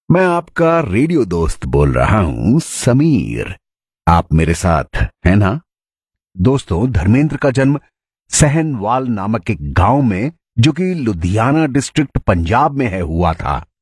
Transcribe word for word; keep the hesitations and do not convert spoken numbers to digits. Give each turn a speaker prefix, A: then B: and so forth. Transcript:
A: मैं आपका रेडियो दोस्त बोल रहा हूं समीर। आप मेरे साथ हैं ना? दोस्तों, धर्मेंद्र का जन्म सहनवाल नामक एक गांव में, जो कि लुधियाना डिस्ट्रिक्ट पंजाब में है, हुआ था।